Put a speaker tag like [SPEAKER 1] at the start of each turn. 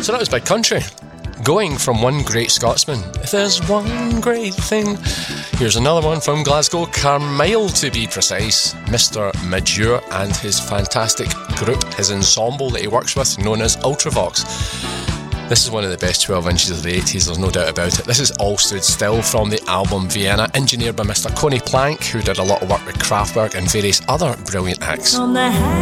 [SPEAKER 1] So that was Big Country. Going from one great Scotsman. If there's one great thing. Here's another one from Glasgow, Carmyle to be precise. Mr. Majure and his fantastic group, his ensemble that he works with, known as Ultravox. This is one of the best 12 inches of the 80s, there's no doubt about it. This is All Stood Still from the album Vienna, engineered by Mr. Coney Plank, who did a lot of work with Kraftwerk and various other brilliant acts.